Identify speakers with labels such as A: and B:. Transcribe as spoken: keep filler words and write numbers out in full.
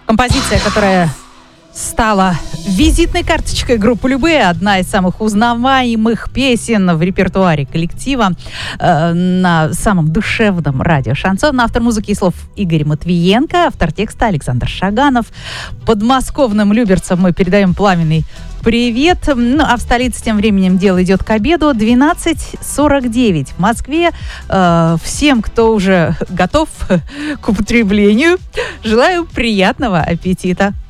A: Композиция, которая стала визитной карточкой группы Любэ, одна из самых узнаваемых песен в репертуаре коллектива э, на самом душевном радио «Шансон». Автор музыки и слов Игорь Матвиенко, автор текста Александр Шаганов. Подмосковным люберцам мы передаем пламенный привет. Ну, а в столице тем временем дело идет к обеду. двенадцать сорок девять в Москве. Э, всем, кто уже готов к употреблению, желаю приятного аппетита.